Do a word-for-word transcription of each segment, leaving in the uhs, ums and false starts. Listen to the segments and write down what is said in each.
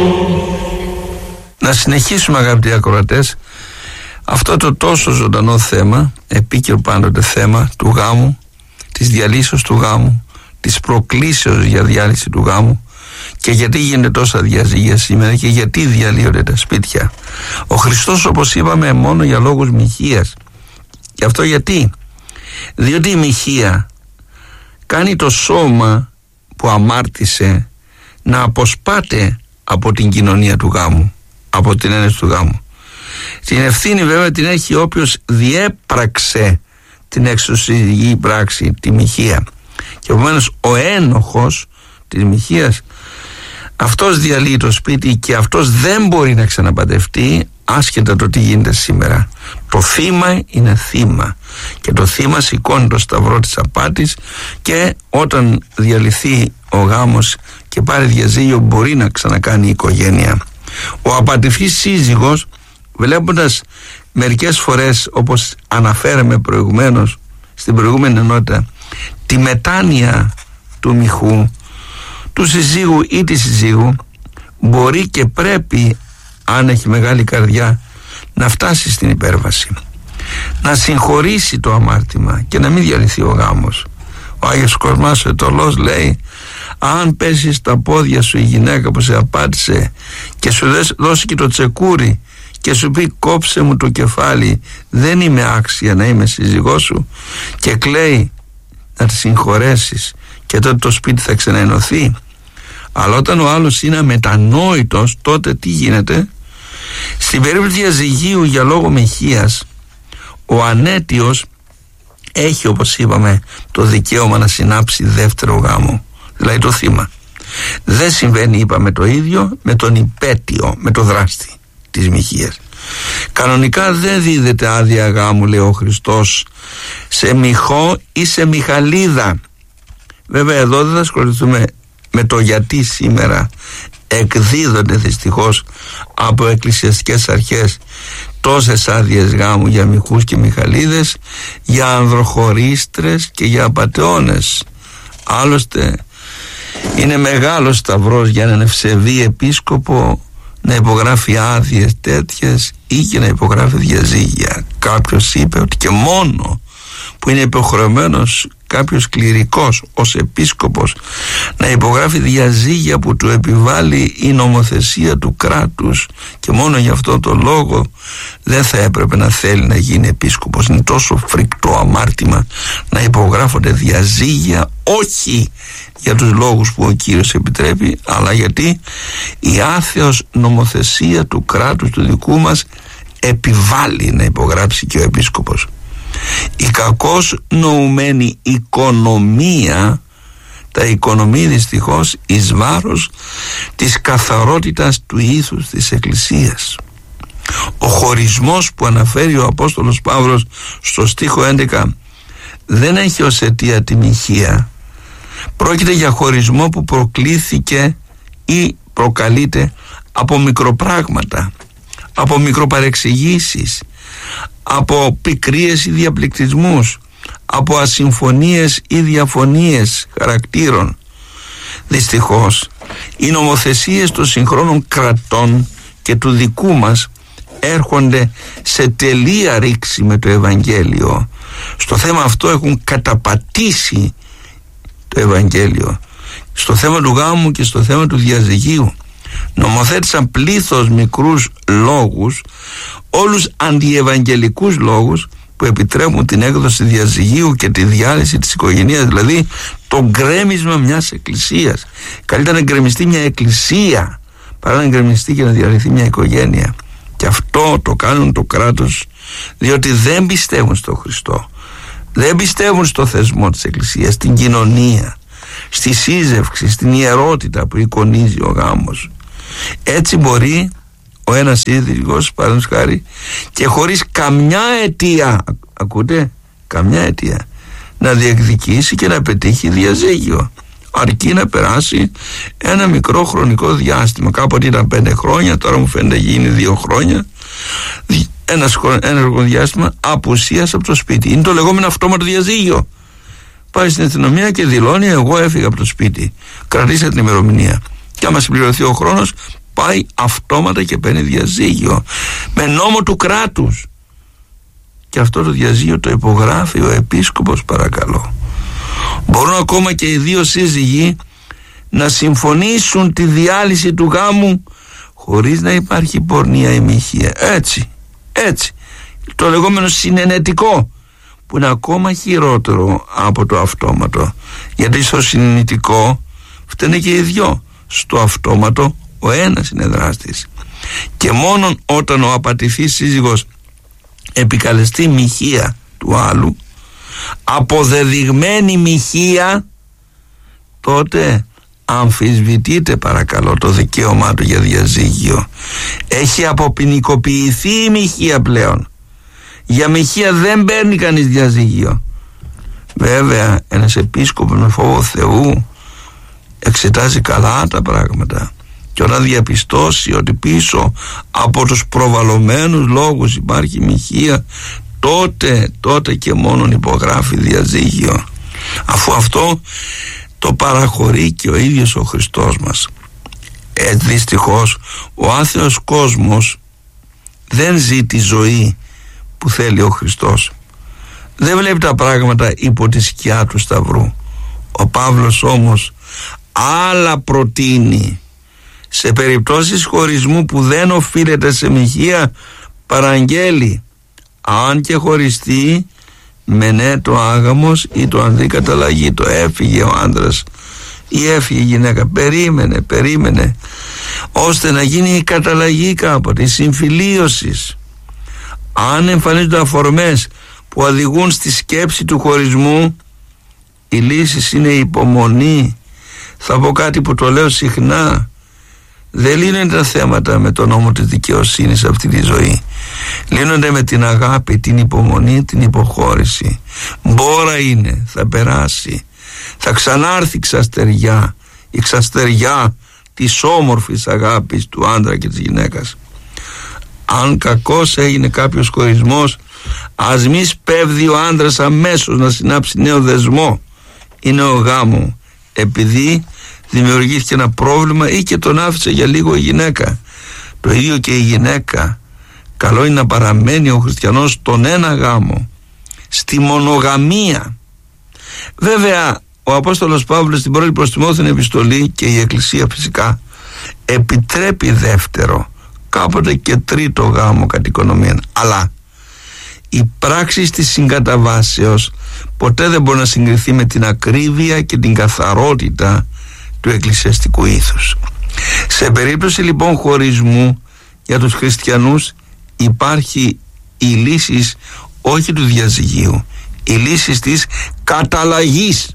Να συνεχίσουμε, αγαπητοί ακροατές, αυτό το τόσο ζωντανό θέμα, επίκαιρο πάντοτε θέμα του γάμου, της διαλύσεως του γάμου, της προκλήσεως για διάλυση του γάμου, και γιατί γίνεται τόσα διαζύγια σήμερα και γιατί διαλύονται τα σπίτια. Ο Χριστός, όπως είπαμε, μόνο για λόγους μοιχείας. Και αυτό γιατί? Διότι η μοιχεία κάνει το σώμα που αμάρτησε να αποσπάται από την κοινωνία του γάμου, από την ένωση του γάμου. Την ευθύνη βέβαια την έχει όποιος διέπραξε την εξωσυγική πράξη, τη μοιχεία. Και επομένως ο ένοχος της μοιχείας, αυτός διαλύει το σπίτι και αυτός δεν μπορεί να ξαναπαντευτεί, άσχετα το τι γίνεται σήμερα. Το θύμα είναι θύμα και το θύμα σηκώνει το σταυρό της απάτης, και όταν διαλυθεί ο γάμος και πάρει διαζύγιο μπορεί να ξανακάνει η οικογένεια. Ο απατηφής σύζυγος, βλέποντας μερικές φορές, όπως αναφέραμε προηγουμένως στην προηγούμενη ενότητα, τη μετάνοια του μοιχού, του συζύγου ή της συζύγου, μπορεί και πρέπει, αν έχει μεγάλη καρδιά, να φτάσει στην υπέρβαση, να συγχωρήσει το αμάρτημα και να μην διαλυθεί ο γάμος. Ο Άγιος Κοσμάς ο Αιτωλός λέει: αν πέσει στα πόδια σου η γυναίκα που σε απάτησε και σου δώσει και το τσεκούρι και σου πει κόψε μου το κεφάλι, δεν είμαι άξια να είμαι σύζυγός σου, και κλαίει, να τη συγχωρέσεις και τότε το σπίτι θα ξαναενωθεί. Αλλά όταν ο άλλος είναι αμετανόητος, τότε τι γίνεται? Στην περίπτωση διαζυγίου για λόγο μοιχείας, ο ανέτιος έχει, όπως είπαμε, το δικαίωμα να συνάψει δεύτερο γάμο, δηλαδή το θύμα. Δεν συμβαίνει, είπαμε, το ίδιο με τον υπέτειο, με το δράστη της μοιχείας. Κανονικά δεν δίδεται άδεια γάμου, λέει ο Χριστός, σε μοιχό ή σε μιχαλίδα. Βέβαια εδώ δεν θα ασχοληθούμε με το γιατί σήμερα εκδίδονται δυστυχώς από εκκλησιαστικές αρχές τόσες άδειες γάμου για μοιχούς και μιχαλίδες, για ανδροχωρίστρες και για απατεώνες. Άλλωστε είναι μεγάλος σταυρός για έναν ευσεβή επίσκοπο να υπογράφει άδειες τέτοιες ή και να υπογράφει διαζύγια. Κάποιος είπε ότι και μόνο που είναι υποχρεωμένος κάποιος κληρικός ως επίσκοπος να υπογράφει διαζύγια που του επιβάλλει η νομοθεσία του κράτους, και μόνο γι' αυτό το λόγο δεν θα έπρεπε να θέλει να γίνει επίσκοπος. Είναι τόσο φρικτό αμάρτημα να υπογράφονται διαζύγια, όχι για τους λόγους που ο Κύριος επιτρέπει, αλλά γιατί η άθεος νομοθεσία του κράτους του δικού μας επιβάλλει να υπογράψει και ο επίσκοπος. Η κακώς νοουμένη οικονομία, τα οικονομεί δυστυχώς εις βάρος της καθαρότητας του ήθους της Εκκλησίας. Ο χωρισμός που αναφέρει ο Απόστολος Παύλος στο στίχο έντεκα δεν έχει ως αιτία τη μοιχεία. Πρόκειται για χωρισμό που προκλήθηκε ή προκαλείται από μικροπράγματα, από μικροπαρεξηγήσεις, από πικρίες ή διαπληκτισμούς, από ασυμφωνίες ή διαφωνίες χαρακτήρων. Δυστυχώς οι νομοθεσίες των συγχρόνων κρατών και του δικού μας έρχονται σε τελεία ρήξη με το Ευαγγέλιο. Στο θέμα αυτό έχουν καταπατήσει το Ευαγγέλιο, στο θέμα του γάμου και στο θέμα του διαζυγίου. Νομοθέτησαν πλήθος μικρούς λόγους, όλους αντιευαγγελικούς λόγους, που επιτρέπουν την έκδοση διαζυγίου και τη διάλυση της οικογένειας, δηλαδή το γκρέμισμα μιας εκκλησίας. Καλύτερα να γκρεμιστεί μια εκκλησία παρά να γκρεμιστεί και να διαλυθεί μια οικογένεια. Και αυτό το κάνουν το κράτος, διότι δεν πιστεύουν στο Χριστό, δεν πιστεύουν στο θεσμό της εκκλησίας, στην κοινωνία, στη σύζευξη, στην ιερότητα που εικονίζει ο γάμος. Έτσι μπορεί ο ένας σύζυγος, παραδείγματος χάρη, και χωρίς καμιά αιτία, ακούτε, καμιά αιτία, να διεκδικήσει και να πετύχει διαζύγιο, αρκεί να περάσει ένα μικρό χρονικό διάστημα. Κάποτε ήταν πέντε χρόνια, τώρα μου φαίνεται γίνει δύο χρόνια. Ένα χρονικό διάστημα απουσίας από το σπίτι. Είναι το λεγόμενο αυτόματο διαζύγιο. Πάει στην αστυνομία και δηλώνει: εγώ έφυγα από το σπίτι. Κρατήστε την ημερομηνία. Και άμα συμπληρωθεί ο χρόνος, πάει αυτόματα και παίρνει διαζύγιο με νόμο του κράτους, και αυτό το διαζύγιο το υπογράφει ο επίσκοπος, παρακαλώ. Μπορούν ακόμα και οι δύο σύζυγοι να συμφωνήσουν τη διάλυση του γάμου χωρίς να υπάρχει πορνεία ή μοιχεία. Έτσι, έτσι, το λεγόμενο συνενετικό, που είναι ακόμα χειρότερο από το αυτόματο, γιατί στο συνενετικό φταίνε και οι δυο, στο αυτόματο ο ένας είναι δράστης. Και μόνον όταν ο απατηθής σύζυγος επικαλεστεί μοιχεία του άλλου, αποδεδειγμένη μοιχεία, τότε αμφισβητείται, παρακαλώ, το δικαίωμά του για διαζύγιο. Έχει αποποινικοποιηθεί η μοιχεία πλέον. Για μοιχεία δεν παίρνει κανείς διαζύγιο. Βέβαια ένας επίσκοπος με φόβο Θεού εξετάζει καλά τα πράγματα, και όταν διαπιστώσει ότι πίσω από τους προβαλλωμένους λόγους υπάρχει μοιχεία, τότε, τότε και μόνον υπογράφει διαζύγιο, αφού αυτό το παραχωρεί και ο ίδιος ο Χριστός μας. Ε, δυστυχώς ο άθεος κόσμος δεν ζει τη ζωή που θέλει ο Χριστός. Δεν βλέπει τα πράγματα υπό τη σκιά του Σταυρού. Ο Παύλος όμως άλλα προτείνει. Σε περιπτώσεις χωρισμού που δεν οφείλεται σε μοιχεία, παραγγέλει, αν και χωριστεί, με ναι το άγαμος ή το ανδρή καταλλαγή. Το έφυγε ο άντρας ή έφυγε η γυναίκα, περίμενε, περίμενε ώστε να γίνει η καταλλαγή κάποτε, η συμφιλίωση. Αν εμφανίζονται αφορμές που οδηγούν στη σκέψη του χωρισμού, η λύση είναι η υπομονή. Θα πω κάτι που το λέω συχνά: δεν λύνονται τα θέματα με τον νόμο της δικαιοσύνης αυτή τη ζωή. Λύνονται με την αγάπη, την υπομονή, την υποχώρηση. Μπόρα είναι, θα περάσει. Θα ξανάρθει η ξαστεριά, η ξαστεριά της όμορφης αγάπης του άντρα και της γυναίκας. Αν κακώς έγινε κάποιος χωρισμός, ας μη σπέβδει ο άντρας αμέσως να συνάψει νέο δεσμό ή νέο γάμο, επειδή δημιουργήθηκε ένα πρόβλημα ή και τον άφησε για λίγο η γυναίκα. Το ίδιο και η γυναίκα. Καλό είναι να παραμένει ο χριστιανός στον ένα γάμο, στη μονογαμία. Βέβαια ο Απόστολος Παύλος στην πρώτη προς Τιμόθεον επιστολή, και η Εκκλησία φυσικά, επιτρέπει δεύτερο, κάποτε και τρίτο γάμο κατ' οικονομία. Αλλά η πράξη της συγκαταβάσεως ποτέ δεν μπορεί να συγκριθεί με την ακρίβεια και την καθαρότητα του εκκλησιαστικού ήθους. Σε περίπτωση λοιπόν χωρισμού, για τους χριστιανούς υπάρχει η λύση όχι του διαζυγίου, η λύση της καταλλαγής.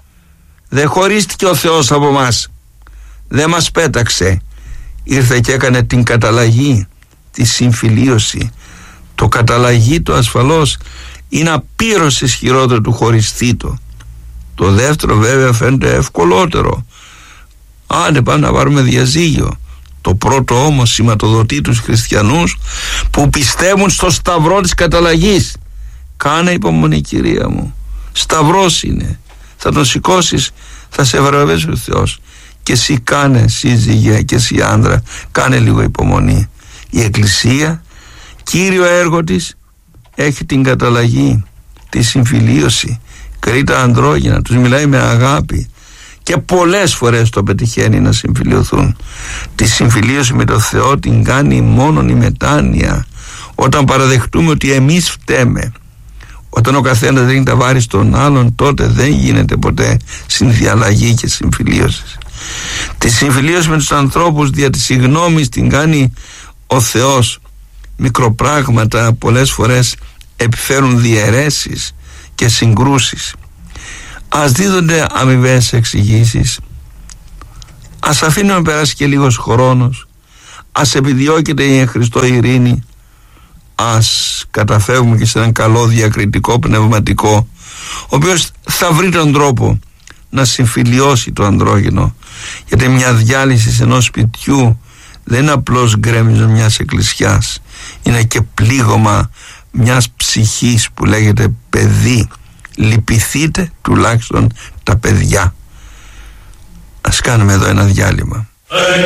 Δεν χωρίστηκε ο Θεός από μας, δεν μας πέταξε, ήρθε και έκανε την καταλλαγή, τη συμφιλίωση. Το καταλλαγή το ασφαλώς είναι απείρως ισχυρότερο του χωριστήτο. Το δεύτερο βέβαια φαίνεται ευκολότερο. Άντε πάμε να πάρουμε διαζύγιο. Το πρώτο όμως σηματοδοτεί τους χριστιανούς που πιστεύουν στο σταυρό της καταλλαγής. Κάνε υπομονή, κυρία μου, σταυρός είναι, θα τον σηκώσεις, θα σε βραβεύσει ο Θεός. Και εσύ κάνε, σύζυγε, και εσύ άντρα, κάνε λίγο υπομονή. Η Εκκλησία, κύριο έργο της, έχει την καταλλαγή, τη συμφιλίωση. Κρεί τα ανδρόγυνα, τους μιλάει με αγάπη, και πολλές φορές το πετυχαίνει να συμφιλιωθούν. Τη συμφιλίωση με το Θεό την κάνει μόνον η μετάνοια, όταν παραδεχτούμε ότι εμείς φταίμε. Όταν ο καθένας δίνει τα βάρη στον άλλον, τότε δεν γίνεται ποτέ συνδιαλλαγή και συμφιλίωση. Τη συμφιλίωση με τους ανθρώπους δια της συγγνώμης την κάνει ο Θεός. Μικροπράγματα πολλές φορές επιφέρουν διαιρέσεις και συγκρούσεις. Ας δίδονται αμοιβαίες εξηγήσεις, ας αφήνουμε να περάσει και λίγος χρόνος, ας επιδιώκεται η εν Χριστώ ειρήνη, ας καταφεύγουμε και σε έναν καλό διακριτικό πνευματικό, ο οποίος θα βρει τον τρόπο να συμφιλιώσει το ανδρόγυνο. Γιατί μια διάλυση ενός σπιτιού δεν είναι απλώς γκρέμιζο μιας εκκλησιάς, είναι και πλήγωμα μιας ψυχής που λέγεται παιδί. Λυπηθείτε τουλάχιστον τα παιδιά. Ας κάνουμε εδώ ένα διάλειμμα.